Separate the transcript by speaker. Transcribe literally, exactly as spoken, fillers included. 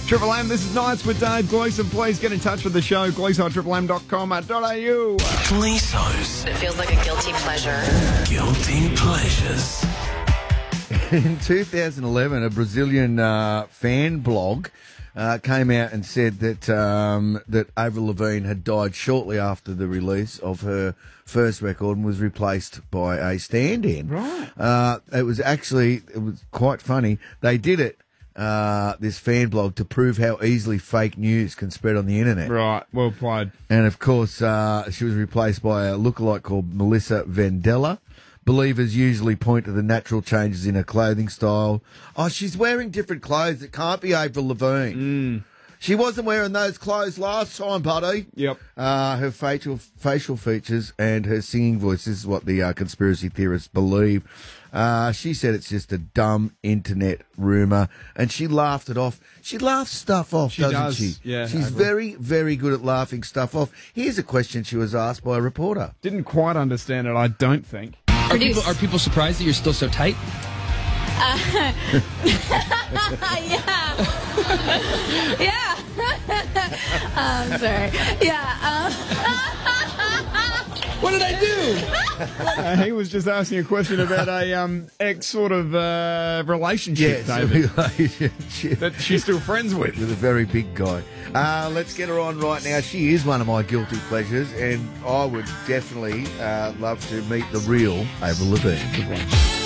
Speaker 1: Triple M, this is Nights with Dave Gleeson. Please get in touch with the show, gleeson at triple m dot com dot a u.
Speaker 2: Gleeson's
Speaker 3: It feels like a guilty pleasure.
Speaker 2: Guilty Pleasures.
Speaker 4: In two thousand eleven, a Brazilian uh, fan blog uh, came out and said that um, that Avril Lavigne had died shortly after the release of her first record and was replaced by a stand-in.
Speaker 1: Right.
Speaker 4: Uh, it was actually, it was quite funny. They did it, uh, this fan blog, to prove how easily fake news can spread on the internet.
Speaker 1: Right, well played.
Speaker 4: And of course, uh, she was replaced by a lookalike called Melissa Vandella. Believers usually point to the natural changes in her clothing style. Oh, she's wearing different clothes. It can't be Avril Lavigne.
Speaker 1: Mm.
Speaker 4: She wasn't wearing those clothes last time, buddy.
Speaker 1: Yep.
Speaker 4: Uh, her facial facial features and her singing voice, this is what the uh, conspiracy theorists believe. Uh, she said it's just a dumb internet rumour, and she laughed it off. She laughs stuff off,
Speaker 1: She
Speaker 4: doesn't
Speaker 1: does,
Speaker 4: she?
Speaker 1: yeah,
Speaker 4: She's
Speaker 1: I agree.
Speaker 4: very, very good at laughing stuff off. Here's a question she was asked by a reporter.
Speaker 1: Didn't quite understand it, I don't think.
Speaker 5: Are people, are people surprised that you're still so tight?
Speaker 6: yeah. yeah. I'm sorry. Yeah. Um.
Speaker 5: What did I do?
Speaker 1: Uh, he was just asking a question about a um, ex sort of uh, relationship,
Speaker 4: Yes,
Speaker 1: David,
Speaker 4: a relationship.
Speaker 1: that she's still friends with.
Speaker 4: With a very big guy. Uh, let's get her on right now. She is one of my guilty pleasures, and I would definitely uh, love to meet the real Avril Lavigne.